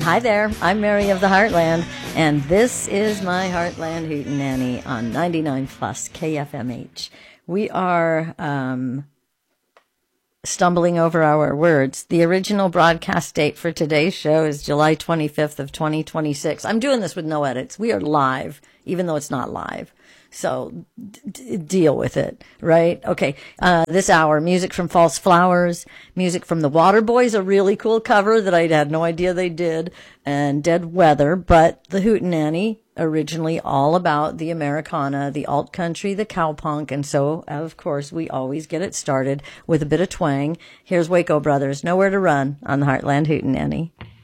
Hi there, I'm Mary of the Heartland, and this is my Heartland Hootenanny on 99 Plus KFMH. We are stumbling over our words. The original broadcast date for today's show is July 25th of 2026. I'm doing this with no edits. We are live, even though it's not live. So deal with it, right? Okay. This hour, music from False Flowers, music from the Waterboys, a really cool cover that I had no idea they did, and Dead Weather, but the Hootenanny, originally all about the Americana, the alt country, the cowpunk, and so, of course, we always get it started with a bit of twang. Here's Waco Brothers, Nowhere to Run on the Heartland Hootenanny.